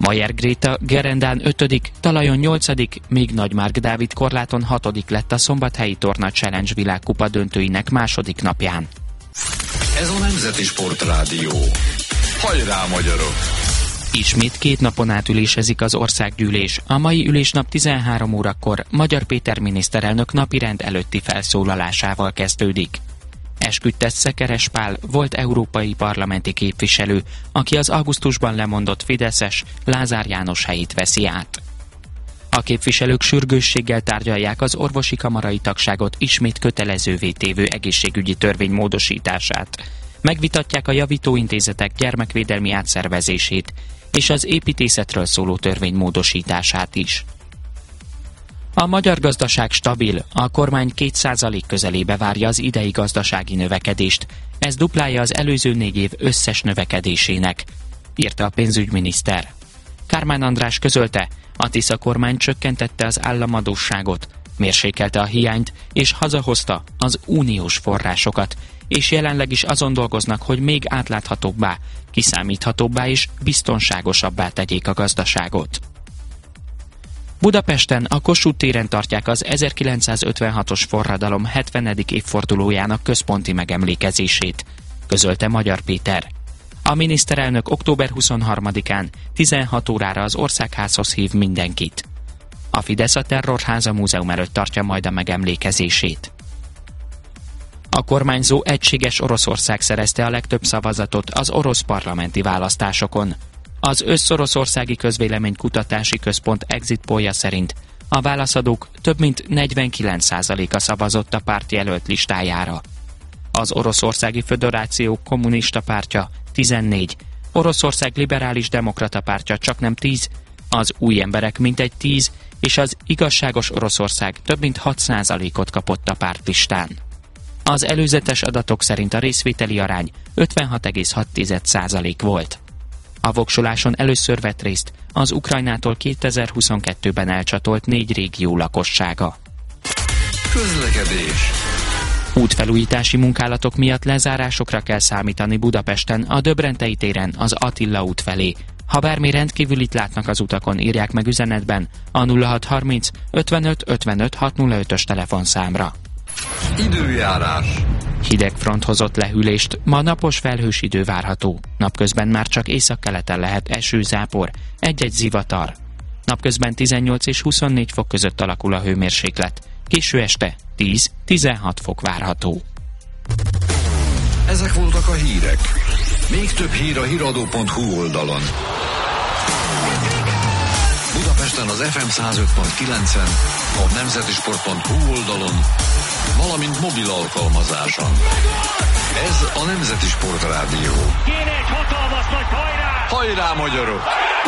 Mayer Gréta gerendán 5., talajon 8., míg Nagymárk Dávid korláton 6. lett a Szombathelyi Torna Challenge világkupa döntőinek második napján. Ez a Nemzeti Sportrádió. Hajrá, magyarok! Ismét 2 napon át ülésezik az országgyűlés. A mai ülésnap 13 órakor Magyar Péter miniszterelnök napirend előtti felszólalásával kezdődik. Esküdtett Szekeres Pál volt európai parlamenti képviselő, aki az augusztusban lemondott fideszes Lázár János helyét veszi át. A képviselők sürgősséggel tárgyalják az orvosi kamarai tagságot ismét kötelezővé tévő egészségügyi törvény módosítását. Megvitatják a javítóintézetek gyermekvédelmi átszervezését és az építészetről szóló törvény módosítását is. A magyar gazdaság stabil, a kormány 2% közelébe várja az idei gazdasági növekedést. Ez duplája az előző 4 év összes növekedésének, írta a pénzügyminiszter. Kármán András közölte, a Tisza kormány csökkentette az államadósságot, mérsékelte a hiányt és hazahozta az uniós forrásokat, és jelenleg is azon dolgoznak, hogy még átláthatóbbá, kiszámíthatóbbá és biztonságosabbá tegyék a gazdaságot. Budapesten a Kossuth téren tartják az 1956-os forradalom 70. évfordulójának központi megemlékezését, közölte Magyar Péter. A miniszterelnök október 23-án 16 órára az Országházhoz hív mindenkit. A Fidesz a Terrorháza Múzeum előtt tartja majd a megemlékezését. A kormányzó Egységes Oroszország szerezte a legtöbb szavazatot az orosz parlamenti választásokon. Az Összoroszországi Közvéleménykutatási Központ exit pollja szerint a válaszadók több mint 49%-a szavazott a párt jelölt listájára. Az Oroszországi Föderáció Kommunista Pártja 14, Oroszország Liberális Demokrata Pártja csaknem 10, az Új Emberek mintegy 10, és az Igazságos Oroszország több mint 6%-ot kapott a pártlistán. Az előzetes adatok szerint a részvételi arány 56,6% volt. A voksoláson először vett részt az Ukrajnától 2022-ben elcsatolt 4 régió lakossága. Közlekedés. Útfelújítási munkálatok miatt lezárásokra kell számítani Budapesten, a Döbrentei téren az Attila út felé. Ha bármi rendkívülit látnak az utakon, írják meg üzenetben a 0630 55 55 605-ös telefonszámra. Időjárás. Hideg front hozott lehűlést, ma napos felhős idő várható. Napközben már csak északkeleten lehet eső, zápor, egy-egy zivatar. Napközben 18 és 24 fok között alakul a hőmérséklet. Késő este 10-16 fok várható. Ezek voltak a hírek. Még több hír a hiradó.hu oldalon. Budapesten az FM 105.9-en, a nemzetisport.hu oldalon, valamint mobil alkalmazáson. Ez a Nemzeti Sportrádió. Kéne egy hatalmas nagy hajrá! Hajrá, magyarok!